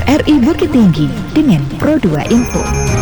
RRI Bukit Tinggi dengan Pro 2 Info.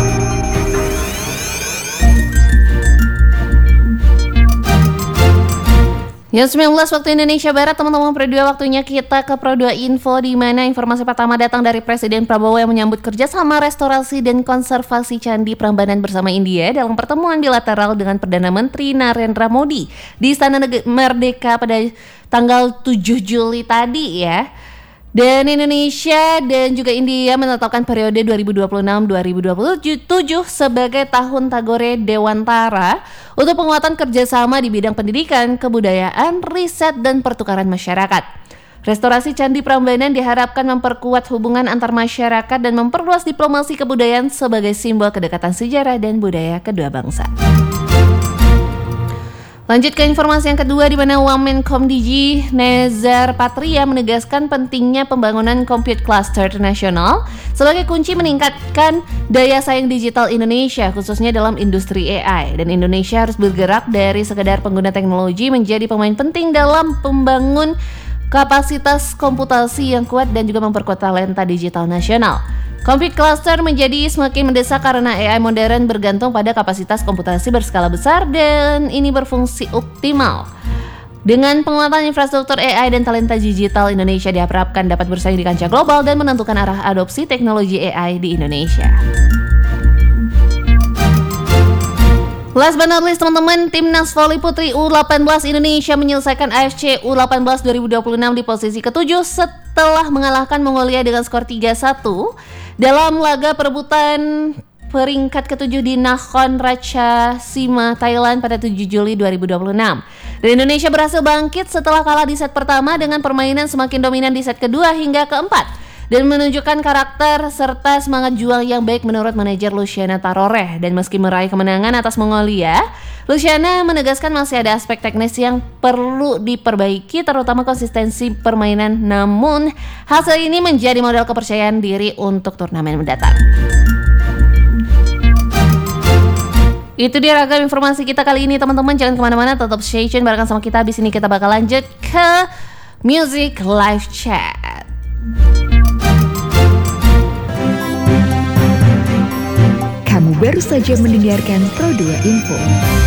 Jam 19 waktu Indonesia Barat, teman-teman Pro 2, waktunya kita ke Pro 2 Info, di mana informasi pertama datang dari Presiden Prabowo yang menyambut kerjasama restorasi dan konservasi Candi Prambanan bersama India dalam pertemuan bilateral dengan Perdana Menteri Narendra Modi di Istana Merdeka pada tanggal 7 Juli tadi ya. Dan Indonesia dan juga India menetapkan periode 2026-2027 sebagai tahun Tagore Dewantara untuk penguatan kerjasama di bidang pendidikan, kebudayaan, riset, dan pertukaran masyarakat. Restorasi Candi Prambanan diharapkan memperkuat hubungan antar masyarakat dan memperluas diplomasi kebudayaan sebagai simbol kedekatan sejarah dan budaya kedua bangsa. Lanjut ke informasi yang kedua, di mana Wamenkomdigi Nezar Patria menegaskan pentingnya pembangunan Compute Cluster nasional sebagai kunci meningkatkan daya saing digital Indonesia, khususnya dalam industri AI. Dan Indonesia harus bergerak dari sekedar pengguna teknologi menjadi pemain penting dalam membangun kapasitas komputasi yang kuat dan juga memperkuat talenta digital nasional. Compute Cluster menjadi semakin mendesak karena AI modern bergantung pada kapasitas komputasi berskala besar dan ini berfungsi optimal. Dengan penguatan infrastruktur AI dan talenta digital, Indonesia diharapkan dapat bersaing di kancah global dan menentukan arah adopsi teknologi AI di Indonesia. Last but not least, teman-teman, Timnas Voli Putri U18 Indonesia menyelesaikan AFC U18 2026 di posisi ke-7 setelah mengalahkan Mongolia dengan skor 3-1 dalam laga perebutan peringkat ke-7 di Nakhon Ratchasima, Thailand pada 7 Juli 2026. Dan Indonesia berhasil bangkit setelah kalah di set pertama dengan permainan semakin dominan di set kedua hingga keempat dan menunjukkan karakter serta semangat juang yang baik menurut manajer Luciana Taroreh. Dan meski meraih kemenangan atas Mongolia, Luciana menegaskan masih ada aspek teknis yang perlu diperbaiki, terutama konsistensi permainan. Namun hasil ini menjadi modal kepercayaan diri untuk turnamen mendatang. Itu dia ragam informasi kita kali ini, teman-teman. Jangan kemana-mana, tetap stay tune barengan sama kita. Abis ini kita bakal lanjut ke Music Live Chat. Kamu baru saja mendengarkan Pro 2 Info.